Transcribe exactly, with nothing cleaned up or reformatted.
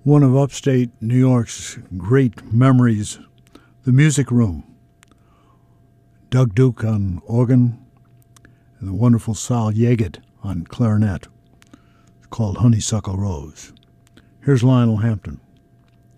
one of upstate New York's great memories, the Music Room. Doug Duke on organ, and the wonderful Sal Yeaget on clarinet. It's called Honeysuckle Rose. Here's Lionel Hampton.